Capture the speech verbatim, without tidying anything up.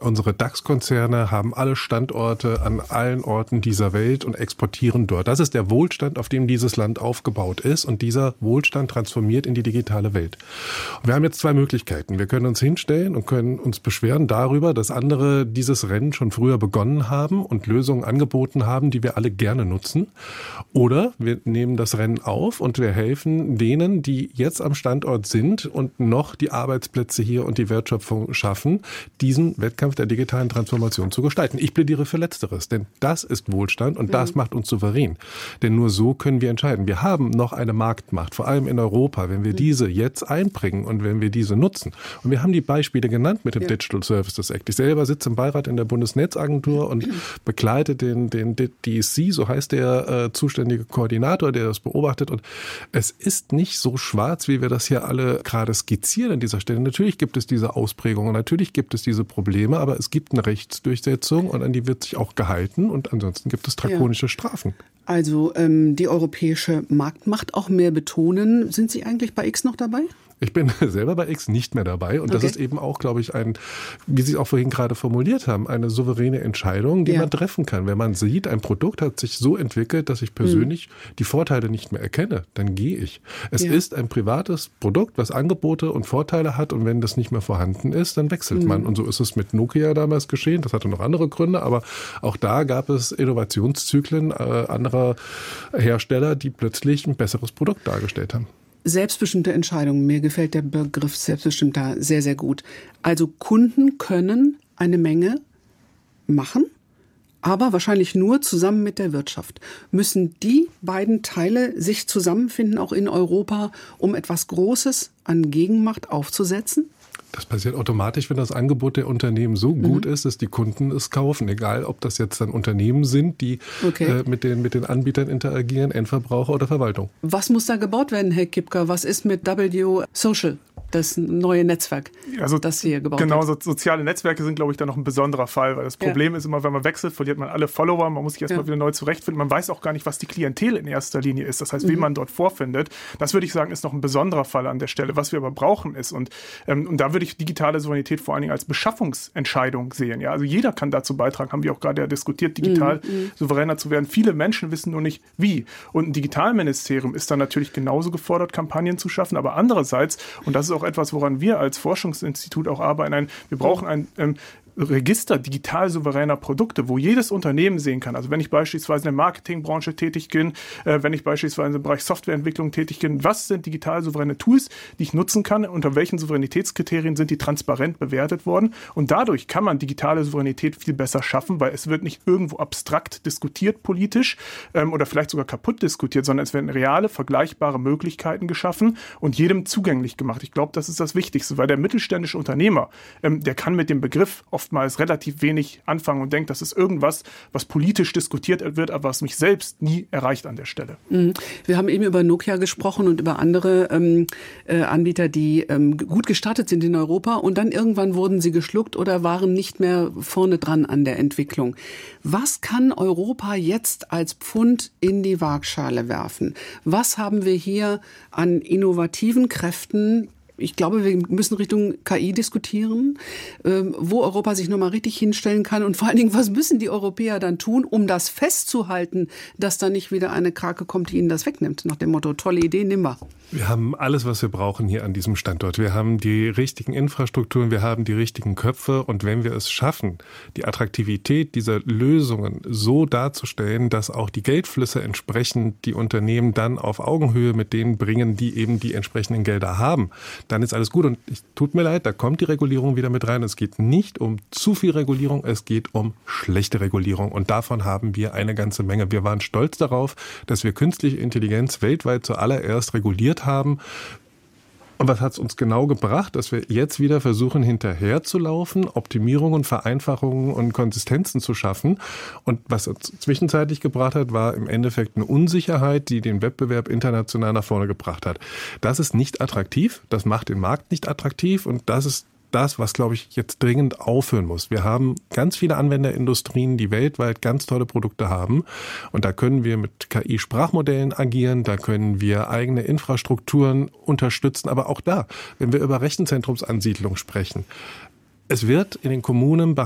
Unsere DAX-Konzerne haben alle Standorte an allen Orten dieser Welt und exportieren dort. Das ist der Wohlstand, auf dem dieses Land aufgebaut ist. Und dieser Wohlstand transformiert in die digitale Welt. Und wir haben jetzt zwei Möglichkeiten. Wir können uns hinstellen und können uns beschweren darüber, dass andere dieses Rennen schon früher begonnen haben und Lösungen angeboten haben, die wir alle gerne nutzen. Oder wir nehmen das Rennen auf und wir helfen denen, die jetzt am Standort sind und noch die Arbeitsplätze hier und die Wertschöpfung schaffen, diesen Wettkampf der digitalen Transformation zu gestalten. Ich plädiere für Letzteres, denn das ist Wohlstand und das mhm. macht uns souverän. Denn nur so können wir entscheiden. Wir haben noch eine Marktmacht, vor allem in Europa, wenn wir mhm. diese jetzt einbringen und wenn wir diese nutzen. Und wir haben die Beispiele genannt mit dem ja. Digital Services Act. Ich selber sitze im Beirat in der Bundesnetzagentur und begleite den, den D S C, so heißt der äh, zuständige Koordinator, der das beobachtet. Und es ist nicht so schwarz, wie wir das hier alle gerade skizzieren an dieser Stelle. Natürlich gibt es diese Ausprägungen, natürlich gibt es diese Probleme, aber es gibt eine Rechtsdurchsetzung und an die wird sich auch gehalten und ansonsten gibt es drakonische ja. Strafen. Also ähm, die europäische Marktmacht auch mehr betonen. Sind Sie eigentlich bei X noch dabei? Ich bin selber bei X nicht mehr dabei und okay. das ist eben auch, glaube ich, ein, wie Sie es auch vorhin gerade formuliert haben, eine souveräne Entscheidung, die ja. man treffen kann. Wenn man sieht, ein Produkt hat sich so entwickelt, dass ich persönlich mhm. die Vorteile nicht mehr erkenne, dann gehe ich. Es ja. ist ein privates Produkt, was Angebote und Vorteile hat und wenn das nicht mehr vorhanden ist, dann wechselt mhm. man. Und so ist es mit Nokia damals geschehen. Das hatte noch andere Gründe, aber auch da gab es Innovationszyklen äh, anderer Hersteller, die plötzlich ein besseres Produkt dargestellt haben. Selbstbestimmte Entscheidungen. Mir gefällt der Begriff selbstbestimmter sehr, sehr gut. Also Kunden können eine Menge machen, aber wahrscheinlich nur zusammen mit der Wirtschaft. Müssen die beiden Teile sich zusammenfinden, auch in Europa, um etwas Großes an Gegenmacht aufzusetzen? Das passiert automatisch, wenn das Angebot der Unternehmen so gut mhm. ist, dass die Kunden es kaufen. Egal, ob das jetzt dann Unternehmen sind, die okay. äh, mit den, mit den Anbietern interagieren, Endverbraucher oder Verwaltung. Was muss da gebaut werden, Herr Kipka? Was ist mit W Social? Das neue Netzwerk, also das Sie hier gebaut genau, hat. Genau, so, soziale Netzwerke sind, glaube ich, da noch ein besonderer Fall, weil das Problem ja. ist immer, wenn man wechselt, verliert man alle Follower, man muss sich erstmal ja. wieder neu zurechtfinden, man weiß auch gar nicht, was die Klientel in erster Linie ist, das heißt, mhm. wen man dort vorfindet. Das würde ich sagen, ist noch ein besonderer Fall an der Stelle. Was wir aber brauchen ist, und, ähm, und da würde ich digitale Souveränität vor allen Dingen als Beschaffungsentscheidung sehen. Ja? Also jeder kann dazu beitragen, haben wir auch gerade ja diskutiert, digital mhm. souveräner zu werden. Viele Menschen wissen nur nicht, wie. Und ein Digitalministerium ist dann natürlich genauso gefordert, Kampagnen zu schaffen, aber andererseits, und das ist auch etwas, woran wir als Forschungsinstitut auch arbeiten. Ein, wir brauchen ein ähm, Register digital souveräner Produkte, wo jedes Unternehmen sehen kann. Also wenn ich beispielsweise in der Marketingbranche tätig bin, äh, wenn ich beispielsweise im Bereich Softwareentwicklung tätig bin, was sind digital souveräne Tools, die ich nutzen kann, unter welchen Souveränitätskriterien sind die transparent bewertet worden. Und dadurch kann man digitale Souveränität viel besser schaffen, weil es wird nicht irgendwo abstrakt diskutiert politisch ähm, oder vielleicht sogar kaputt diskutiert, sondern es werden reale, vergleichbare Möglichkeiten geschaffen und jedem zugänglich gemacht. Ich glaube, das ist das Wichtigste, weil der mittelständische Unternehmer, ähm, der kann mit dem Begriff oft oftmals relativ wenig anfangen und denkt, das ist irgendwas, was politisch diskutiert wird, aber was mich selbst nie erreicht an der Stelle. Wir haben eben über Nokia gesprochen und über andere ähm, äh, Anbieter, die ähm, gut gestartet sind in Europa und dann irgendwann wurden sie geschluckt oder waren nicht mehr vorne dran an der Entwicklung. Was kann Europa jetzt als Pfund in die Waagschale werfen? Was haben wir hier an innovativen Kräften? Ich glaube, wir müssen Richtung K I diskutieren, wo Europa sich nochmal richtig hinstellen kann. Und vor allen Dingen, was müssen die Europäer dann tun, um das festzuhalten, dass da nicht wieder eine Krake kommt, die ihnen das wegnimmt? Nach dem Motto, tolle Idee, nimm mal. Wir haben alles, was wir brauchen hier an diesem Standort. Wir haben die richtigen Infrastrukturen, wir haben die richtigen Köpfe. Und wenn wir es schaffen, die Attraktivität dieser Lösungen so darzustellen, dass auch die Geldflüsse entsprechend die Unternehmen dann auf Augenhöhe mit denen bringen, die eben die entsprechenden Gelder haben, dann ist alles gut. Und es tut mir leid, da kommt die Regulierung wieder mit rein. Es geht nicht um zu viel Regulierung, es geht um schlechte Regulierung. Und davon haben wir eine ganze Menge. Wir waren stolz darauf, dass wir künstliche Intelligenz weltweit zuallererst reguliert haben. Und was hat es uns genau gebracht, dass wir jetzt wieder versuchen, hinterherzulaufen, Optimierungen, Vereinfachungen und Konsistenzen zu schaffen. Und was uns zwischenzeitlich gebracht hat, war im Endeffekt eine Unsicherheit, die den Wettbewerb international nach vorne gebracht hat. Das ist nicht attraktiv, das macht den Markt nicht attraktiv und das ist das, was, glaube ich, jetzt dringend aufhören muss. Wir haben ganz viele Anwenderindustrien, die weltweit ganz tolle Produkte haben. Und da können wir mit K I-Sprachmodellen agieren, da können wir eigene Infrastrukturen unterstützen. Aber auch da, wenn wir über Rechenzentrumsansiedlung sprechen, es wird in den Kommunen